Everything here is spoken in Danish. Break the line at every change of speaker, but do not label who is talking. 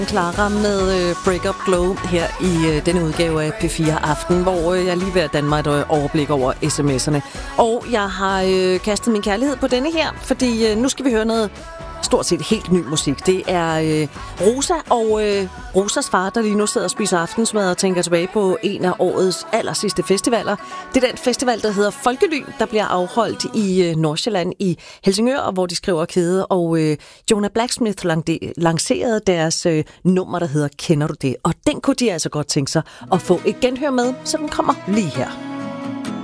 Clara med Break Up Glow her i denne udgave af P4 Aften, hvor jeg lige ved at danne mig et overblik over sms'erne. Og jeg har kastet min kærlighed på denne her, fordi nu skal vi høre noget stort set helt ny musik. Det er Rosa og Rosas far, der lige nu sidder og spiser aftensmad og tænker tilbage på en af årets allersidste festivaler. Det er den festival, der hedder Folkely, der bliver afholdt i Nordsjælland i Helsingør, og hvor de skriver kæde. Og Jonah Blacksmith lancerede deres nummer, der hedder Kender du det? Og den kunne de altså godt tænke sig at få et genhør med, så den kommer lige her.